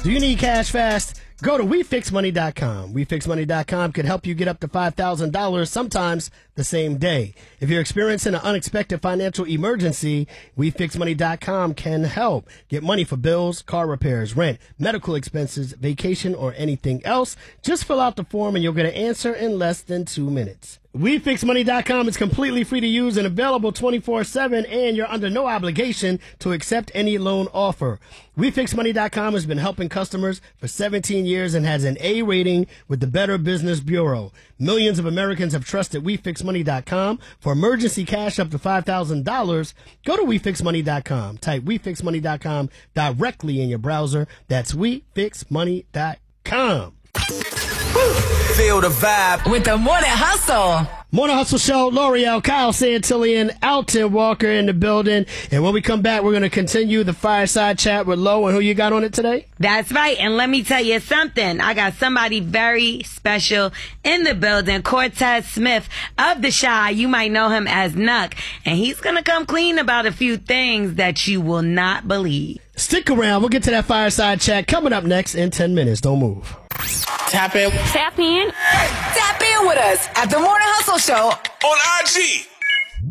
Do you need cash fast? Go to WeFixMoney.com. WeFixMoney.com could help you get up to $5,000 sometimes the same day. If you're experiencing an unexpected financial emergency, WeFixMoney.com can help. Get money for bills, car repairs, rent, medical expenses, vacation, or anything else. Just fill out the form and you'll get an answer in less than 2 minutes. WeFixMoney.com is completely free to use and available 24/7, and you're under no obligation to accept any loan offer. WeFixMoney.com has been helping customers for 17 years and has an A rating with the Better Business Bureau. Millions of Americans have trusted WeFixMoney.com for emergency cash up to $5,000. Go to WeFixMoney.com. Type WeFixMoney.com directly in your browser. That's WeFixMoney.com. Feel the vibe with the Morning Hustle. Morning Hustle Show, L'Oreal, Kyle Santillian, Alton Walker in the building. And when we come back, we're going to continue the fireside chat with Lo. And who you got on it today? That's right. And let me tell you something. I got somebody very special in the building. Cortez Smith of The Chi. You might know him as Nuck. And he's going to come clean about a few things that you will not believe. Stick around. We'll get to that fireside chat coming up next in 10 minutes. Don't move. Tap in. Tap in. Tap in with us at the Morning Hustle Show on IG.